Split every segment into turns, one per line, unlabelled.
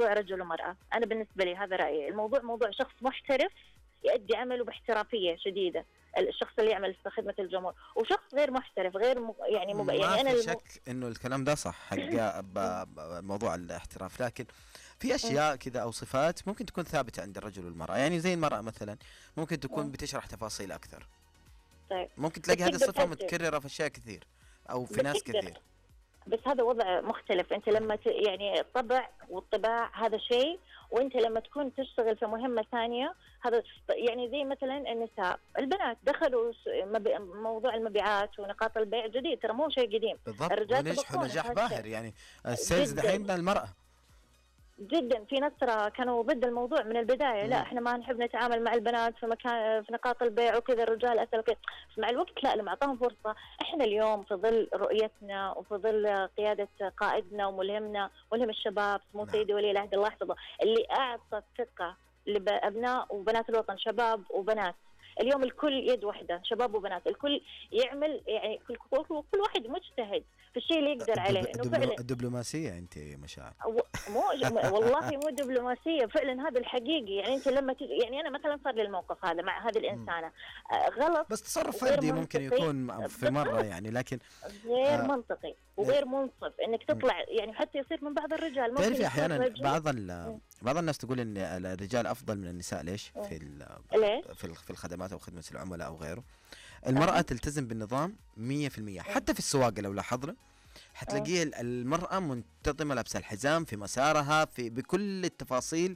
موضوع رجل ومرأة. أنا بالنسبة لي هذا رأيي، الموضوع موضوع شخص محترف يؤدي عمله باحترافية شديدة، الشخص اللي يعمل في خدمة الجمهور، وشخص غير محترف غير
ما
يعني
في شك انه الكلام ده صح حق موضوع الاحتراف، لكن في اشياء كذا او صفات ممكن تكون ثابته عند الرجل والمراه. يعني زي المراه مثلا ممكن تكون بتشرح تفاصيل اكثر،
طيب
ممكن تلاقي هذه الصفه متكرره في اشياء كثير او في ناس كثير.
بس هذا وضع مختلف. انت لما يعني الطبع والطباع هذا شيء، وانت لما تكون تشتغل في مهمة ثانية هذا يعني زي مثلا النساء البنات دخلوا موضوع المبيعات ونقاط البيع جديد، ترى مو شيء قديم.
بالضبط،
الرجال
ونجحوا نجاح باهر. يعني السيلز دحين من المرأة
جدا. في ناس ترى كانوا ضد الموضوع من البدايه، لا احنا ما نحب نتعامل مع البنات في مكان في نقاط البيع وكذا، الرجال اسهل كذا. مع الوقت لا، لما اعطاهم فرصه، احنا اليوم في ظل رؤيتنا وفي ظل قياده قائدنا وملهم الشباب سمو سيدي ولي العهد الله يحفظه، اللي اعطى الثقه لابناء وبنات الوطن، شباب وبنات. اليوم الكل يد واحده، شباب وبنات، الكل يعمل، يعني كل واحد مجتهد في الشيء اللي يقدر عليه. انه فعلا
الدبلوماسيه انت مشاعر
والله مو دبلوماسيه، فعلا هذا الحقيقي. يعني انت لما يعني انا مثلا صار لي الموقف هذا مع هذه الانسانه غلط،
بس تصرف فردي ممكن يكون في مره يعني، لكن
غير منطقي وغير منصف انك تطلع يعني حتى يصير من بعض الرجال.
تعرفي احيانا بعض الناس تقول ان الرجال افضل من النساء. ليش؟ في الخدمات او خدمه العملاء او غيره. المراه تلتزم بالنظام 100%. حتى في السواقه لو لاحظنا حتلاقيه المرأة منتظمة، لابسة الحزام في مسارها بكل التفاصيل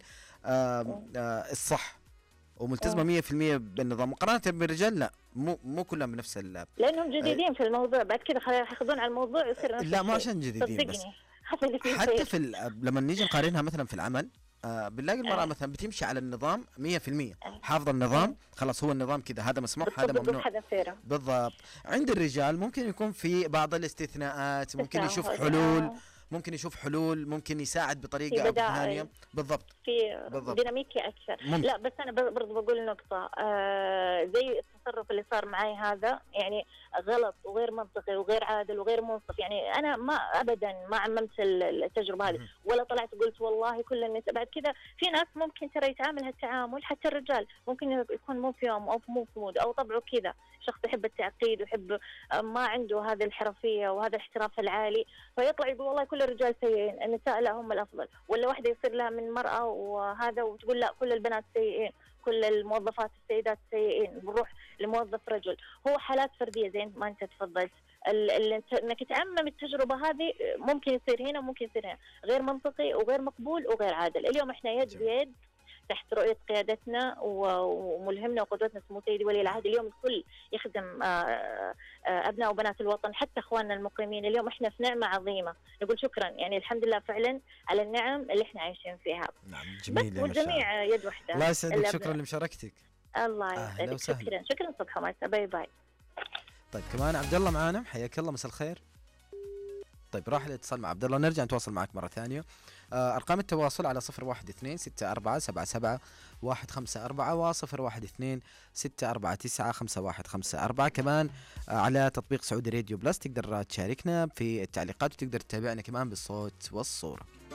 الصح، وملتزمة 100% بالنظام، مقارنة بالرجال لا، مو كلهم بنفس
لأنهم جديدين في الموضوع. بعد كده ياخذون على الموضوع يصير
لا مو عشان جديدين بس حتى لما نيجي نقارنها مثلا في العمل بنلاقي المرأة مثلا بتمشي على النظام 100%، حافظة النظام، خلاص هو النظام كذا، هذا مسموح هذا ممنوع. بالضبط. عند الرجال ممكن يكون في بعض الاستثناءات، ممكن يشوف حلول، ممكن يساعد بطريقة ثانية. بالضبط،
في ديناميكي أكثر. لا بس أنا برضو بقول نقطة، زي التصرف اللي صار معي هذا يعني غلط وغير منطقي وغير عادل وغير منصف. يعني أنا ما أبدا ما عممت التجربة هذه، ولا طلعت قلت والله كل الناس. بعد كذا في ناس ممكن ترى يتعامل هالتعامل، حتى الرجال ممكن يكون مو في يوم أو مو في مود أو طبعه كذا، شخص يحب التعقيد ويحب ما عنده هذه الحرفية وهذا الاحتراف العالي، فيطلع يقول والله كل الرجال سيئين، النساء لا هم الأفضل. ولا واحدة يصير لها من مرأة وهذا وتقول لا كل البنات سيئين، كل الموظفات السيدات سيئين، بنروح لموظف رجل. هو حالات فردية زي ما أنت تفضلت. انك تعمم التجربة هذه ممكن يصير هنا وممكن يصير هنا، غير منطقي وغير مقبول وغير عادل. اليوم احنا يد بيد تحت رؤية قيادتنا وملهمنا وقدوتنا سمو سيدي ولي العهد. اليوم الكل يخدم أبناء وبنات الوطن، حتى أخواننا المقيمين. اليوم إحنا في نعمة عظيمة، نقول شكرا يعني الحمد لله فعلا على النعم اللي إحنا عايشين فيها.
نعم جميل.
والجميع يد واحدة.
الله يسعدك، شكرا لمشاركتك.
الله يسعدك، شكرا صباح ومساء، باي باي.
طيب كمان عبد الله معانا، حياك الله، مساء الخير. طيب راح الاتصال مع عبد الله، نرجع نتواصل معك مرة ثانية. أرقام التواصل على 012-64-77-154 و012-649-5154. كمان على تطبيق سعودي راديو بلس تقدر تشاركنا في التعليقات، وتقدر تتابعنا كمان بالصوت والصورة.